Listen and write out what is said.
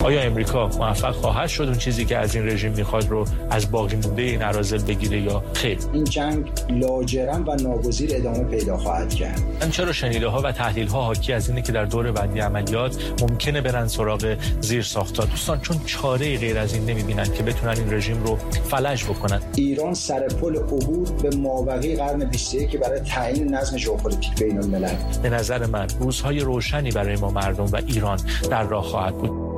آیا امریکا موفق خواهد شد اون چیزی که از این رژیم میخواد رو از باقی مونده این اراذل بگیره یا خیر؟ این جنگ لاجرم و ناگزیر ادامه پیدا خواهد کرد. چرا شنیده‌ها و تحلیل‌ها حاکی از اینه که در دور بعدی عملیات ممکنه برن سراغ زیرساخت‌ها. دوستان چون چاره‌ای غیر از این نمی‌بینن که بتونن این رژیم رو فلج بکنن. ایران سر پل عبور به مابقی قرن 21 برای تعیین نظم ژئوپلیتیک بین‌الملل. به نظر من روزهای روشنی برای ما مردم و ایران در راه خواهد بود.